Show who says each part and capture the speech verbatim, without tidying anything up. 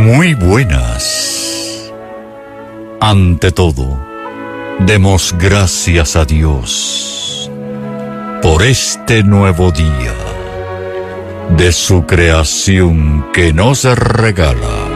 Speaker 1: Muy buenas. Ante todo, demos gracias a Dios por este nuevo día de su creación que nos regala.